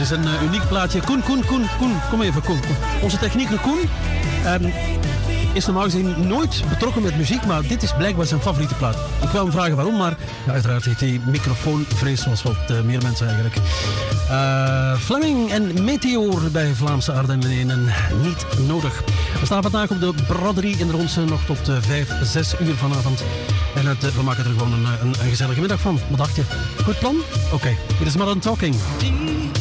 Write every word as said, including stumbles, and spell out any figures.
is een uh, uniek plaatje. Koen, Koen, Koen, Koen, kom even, Koen. Koen. Onze technieker Koen um, is normaal gezien nooit betrokken met muziek, maar dit is blijkbaar zijn favoriete plaat. Ik wou hem vragen waarom, maar ja, uiteraard heeft hij microfoonvrees, zoals wat uh, meer mensen eigenlijk. Uh, Fleming en Meteor bij Vlaamse Ardennen en niet nodig. We staan vandaag op de braderie in de Ronse nog tot uh, vijf, zes uur vanavond. En het, uh, we maken er gewoon een, een, een gezellige middag van. Wat dacht je? Goed plan? Oké, okay. Dit is Modern Talking.